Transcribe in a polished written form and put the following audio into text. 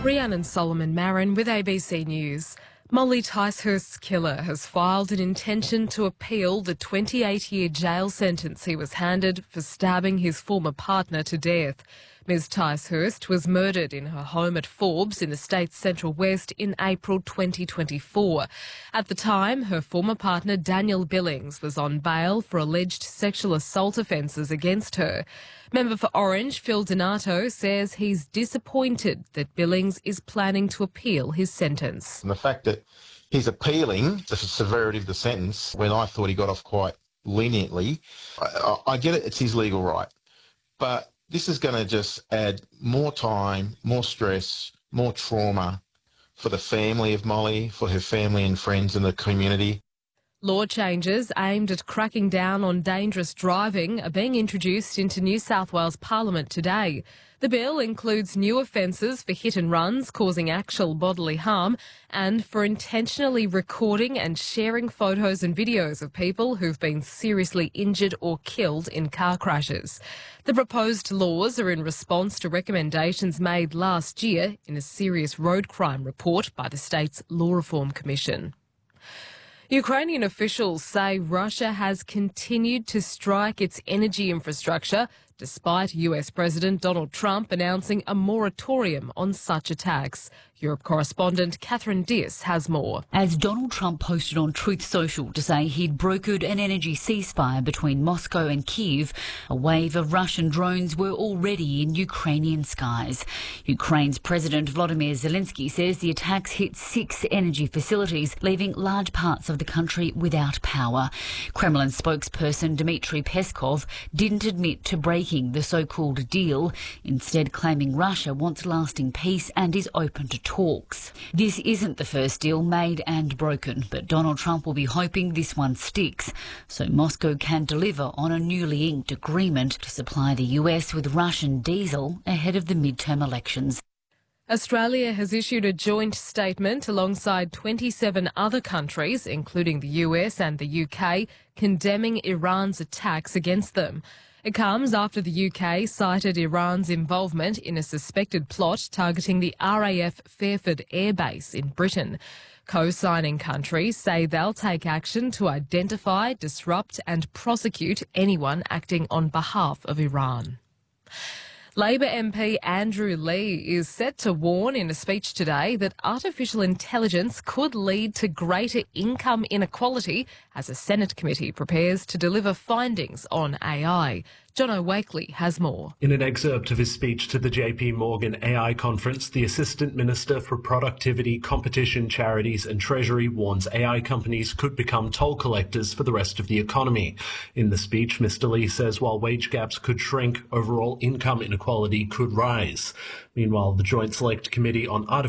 Rhiannon Solomon Marin with ABC News. Molly Ticehurst's killer has filed an intention to appeal the 28-year jail sentence he was handed for stabbing his former partner to death. Ms Ticehurst was murdered in her home at Forbes in the state's Central West in April 2024. At the time, her former partner Daniel Billings was on bail for alleged sexual assault offences against her. Member for Orange, Phil Donato, says he's disappointed that Billings is planning to appeal his sentence. And the fact that he's appealing the severity of the sentence when I thought he got off quite leniently, I get it, it's his legal right. But this is going to just add more time, more stress, more trauma for the family of Molly, for her family and friends in the community. Law changes aimed at cracking down on dangerous driving are being introduced into New South Wales Parliament today. The bill includes new offences for hit and runs causing actual bodily harm and for intentionally recording and sharing photos and videos of people who've been seriously injured or killed in car crashes. The proposed laws are in response to recommendations made last year in a serious road crime report by the state's Law Reform Commission. Ukrainian officials say Russia has continued to strike its energy infrastructure despite US President Donald Trump announcing a moratorium on such attacks. Europe correspondent Catherine Dias has more. As Donald Trump posted on Truth Social to say he'd brokered an energy ceasefire between Moscow and Kyiv, a wave of Russian drones were already in Ukrainian skies. Ukraine's President Volodymyr Zelensky says the attacks hit 6 energy facilities, leaving large parts of the country without power. Kremlin spokesperson Dmitry Peskov didn't admit to breaking the so-called deal, instead claiming Russia wants lasting peace and is open to talks. This isn't the first deal made and broken, but Donald Trump will be hoping this one sticks, so Moscow can deliver on a newly inked agreement to supply the US with Russian diesel ahead of the midterm elections. Australia has issued a joint statement alongside 27 other countries, including the US and the UK, condemning Iran's attacks against them. It comes after the UK cited Iran's involvement in a suspected plot targeting the RAF Fairford Air Base in Britain. Co-signing countries say they'll take action to identify, disrupt and prosecute anyone acting on behalf of Iran. Labor MP Andrew Leigh is set to warn in a speech today that artificial intelligence could lead to greater income inequality as a Senate committee prepares to deliver findings on AI. Jono Wakely has more. In an excerpt of his speech to the JP Morgan AI conference, the Assistant Minister for Productivity, Competition, Charities and Treasury warns AI companies could become toll collectors for the rest of the economy. In the speech, Mr. Leigh says while wage gaps could shrink, overall income inequality could rise. Meanwhile, the Joint Select Committee on Artificial